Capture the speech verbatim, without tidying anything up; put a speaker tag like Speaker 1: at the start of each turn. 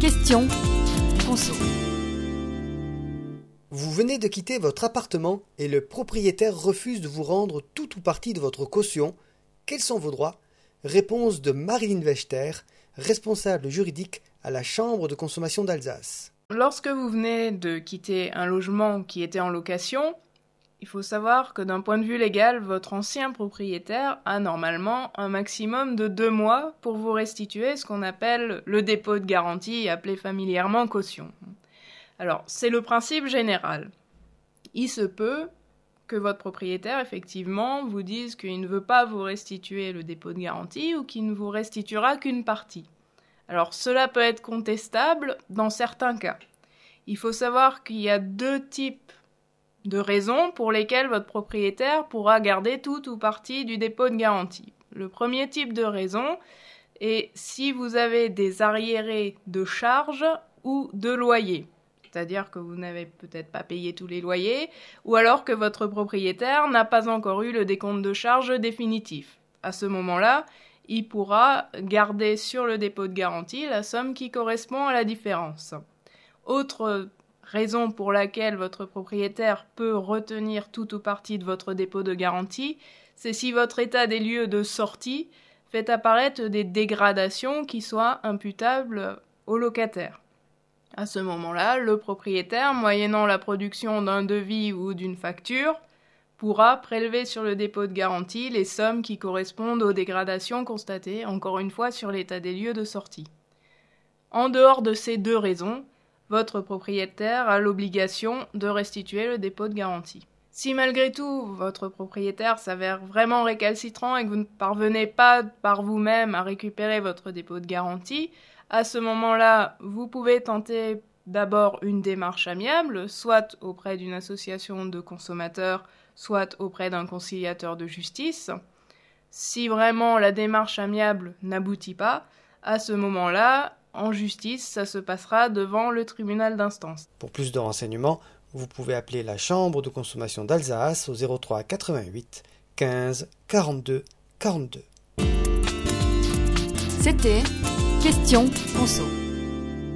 Speaker 1: Question conso.
Speaker 2: Vous venez de quitter votre appartement et le propriétaire refuse de vous rendre tout ou partie de votre caution. Quels sont vos droits? Réponse de Marilyn Wechter, responsable juridique à la Chambre de consommation d'Alsace.
Speaker 3: Lorsque vous venez de quitter un logement qui était en location, il faut savoir que d'un point de vue légal, votre ancien propriétaire a normalement un maximum de deux mois pour vous restituer ce qu'on appelle le dépôt de garantie, appelé familièrement caution. Alors, c'est le principe général. Il se peut que votre propriétaire, effectivement, vous dise qu'il ne veut pas vous restituer le dépôt de garantie ou qu'il ne vous restituera qu'une partie. Alors, cela peut être contestable dans certains cas. Il faut savoir qu'il y a deux types de raisons pour lesquelles votre propriétaire pourra garder tout ou partie du dépôt de garantie. Le premier type de raison est si vous avez des arriérés de charges ou de loyers. C'est-à-dire que vous n'avez peut-être pas payé tous les loyers, ou alors que votre propriétaire n'a pas encore eu le décompte de charges définitif. À ce moment-là, il pourra garder sur le dépôt de garantie la somme qui correspond à la différence. Autre raison pour laquelle votre propriétaire peut retenir tout ou partie de votre dépôt de garantie, c'est si votre état des lieux de sortie fait apparaître des dégradations qui soient imputables au locataire. À ce moment-là, le propriétaire, moyennant la production d'un devis ou d'une facture, pourra prélever sur le dépôt de garantie les sommes qui correspondent aux dégradations constatées, encore une fois, sur l'état des lieux de sortie. En dehors de ces deux raisons, votre propriétaire a l'obligation de restituer le dépôt de garantie. Si malgré tout, votre propriétaire s'avère vraiment récalcitrant et que vous ne parvenez pas par vous-même à récupérer votre dépôt de garantie, à ce moment-là, vous pouvez tenter d'abord une démarche amiable, soit auprès d'une association de consommateurs, soit auprès d'un conciliateur de justice. Si vraiment la démarche amiable n'aboutit pas, à ce moment-là, en justice, ça se passera devant le tribunal d'instance.
Speaker 2: Pour plus de renseignements, vous pouvez appeler la Chambre de consommation d'Alsace au zéro trois quatre-vingt-huit quinze quarante-deux quarante-deux.
Speaker 1: C'était Question conso.